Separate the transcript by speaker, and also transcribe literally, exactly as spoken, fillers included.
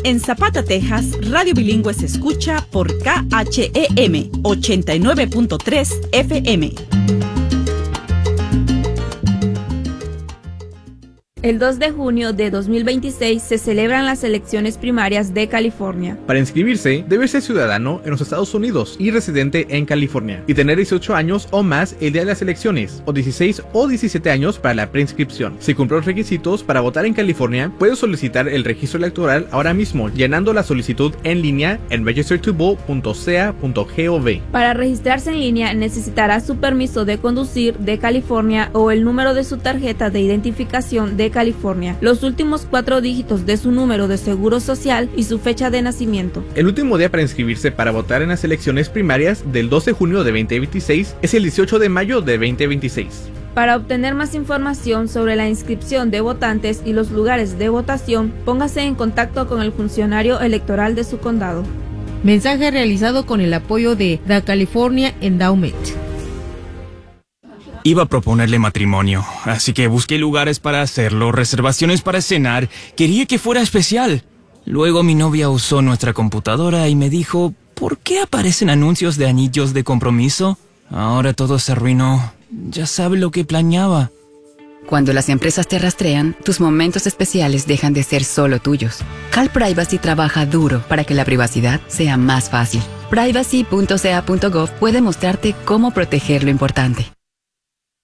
Speaker 1: En Zapata, Texas, Radio Bilingüe se escucha por K H E M ochenta y nueve punto tres F M.
Speaker 2: El dos de junio de dos mil veintiséis se celebran las elecciones primarias de California.
Speaker 3: Para inscribirse, debe ser ciudadano en los Estados Unidos y residente en California, y tener dieciocho años o más el día de las elecciones, o dieciséis o diecisiete años para la preinscripción. Si cumple los requisitos para votar en California, puede solicitar el registro electoral ahora mismo, llenando la solicitud en línea en register to vote punto c a punto gov.
Speaker 2: Para registrarse en línea necesitará su permiso de conducir de California o el número de su tarjeta de identificación de California, los últimos cuatro dígitos de su número de seguro social y su fecha de nacimiento.
Speaker 3: El último día para inscribirse para votar en las elecciones primarias del dos de junio de veinte veintiséis es el dieciocho de mayo de veinte veintiséis.
Speaker 2: Para obtener más información sobre la inscripción de votantes y los lugares de votación, póngase en contacto con el funcionario electoral de su condado.
Speaker 4: Mensaje realizado con el apoyo de The California Endowment.
Speaker 5: Iba a proponerle matrimonio, así que busqué lugares para hacerlo, reservaciones para cenar. Quería que fuera especial. Luego mi novia usó nuestra computadora y me dijo, ¿por qué aparecen anuncios de anillos de compromiso? Ahora todo se arruinó. Ya sabe lo que planeaba.
Speaker 6: Cuando las empresas te rastrean, tus momentos especiales dejan de ser solo tuyos. Cal Privacy trabaja duro para que la privacidad sea más fácil. privacy punto c a punto gov puede mostrarte cómo proteger lo importante.